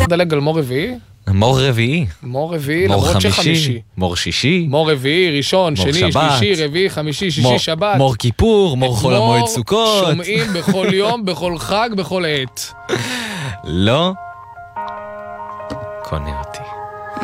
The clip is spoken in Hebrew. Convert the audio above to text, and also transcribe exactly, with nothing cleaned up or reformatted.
דלג על מור רביעי? מור רביעי. מור רביעי, למרות שחמישי. מור שישי. מור רביעי, ראשון, שני, שלישי, רביעי, חמישי, שישי, שבת. מור כיפור, מור חול המועד סוכות. מור שומעים בכל יום, בכל חג, בכל עת. לא. קונה אותי.